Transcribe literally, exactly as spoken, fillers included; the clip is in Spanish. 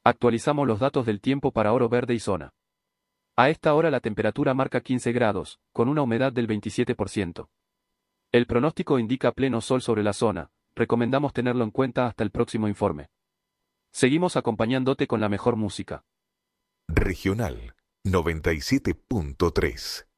Actualizamos los datos del tiempo para Oro Verde y zona. A esta hora la temperatura marca quince grados, con una humedad del veintisiete por ciento. El pronóstico indica pleno sol sobre la zona, recomendamos tenerlo en cuenta hasta el próximo informe. Seguimos acompañándote con la mejor música. Regional noventa y siete punto tres.